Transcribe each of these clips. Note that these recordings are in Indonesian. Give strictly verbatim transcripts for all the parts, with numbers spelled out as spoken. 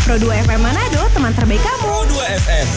Pro dua F M Manado, teman terbaik kamu. Pro dua F M.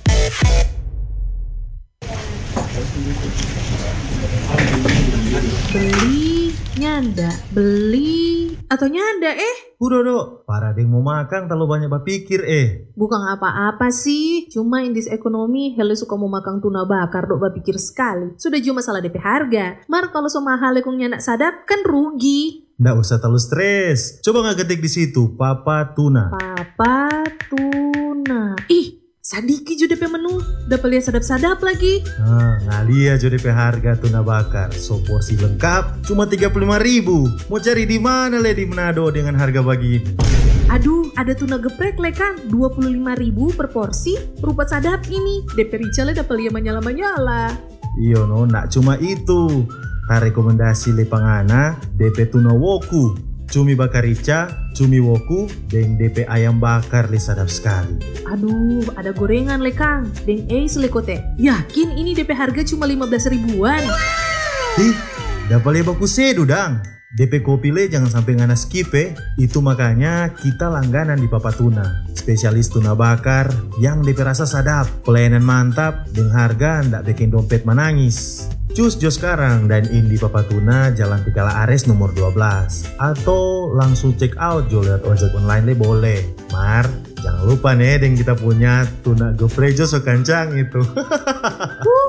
Beli, nyanda, beli, atau nyanda eh? Udah dok, para deng mau makan terlalu banyak berpikir eh. Bukan apa-apa sih, cuma in this economy, hele suka mau makan tuna bakar dok berpikir sekali. Sudah cuma masalah D P harga, mar kalau so mahal lekong nyanda sadap kan rugi. Nggak usah terlalu stres, coba nggak ketik di situ, Papa Tuna. Papa Tuna, ih. Sadiki juga D P menu, dapat lihat sadap-sadap lagi. Nah, ngalia aja D P harga tuna bakar. So porsi lengkap cuma tiga puluh lima ribu. Mau cari di mana le di Manado dengan harga begini? Aduh, ada tuna geprek le Kang, dua puluh lima ribu per porsi. Rupa sadap ini, D P rica le dapat lihat menyala-menyala. Iyo no, nak cuma itu. Ta rekomendasi le pangana D P tuna woku. Cumi bakar rica, cumi woku, dan D P ayam bakar le sadap sekali. Aduh, ada gorengan le Kang, dan eis le kote. Yakin ini D P harga cuma lima belas ribuan? Ih, dapat le baku sedu dang. D P kopi le jangan sampai ngana skip eh. Itu makanya kita langganan di Papa Tuna. Spesialis tuna bakar yang D P rasa sadap, pelayanan mantap, dan harga ndak bikin dompet menangis. Cus jo sekarang dan in di Papa Tuna Jalan Tikala Ares nomor dua belas. Atau langsung check out jo lihat ojek online le boleh. Mar, jangan lupa nih deng kita punya tuna geprek jo so kancang itu.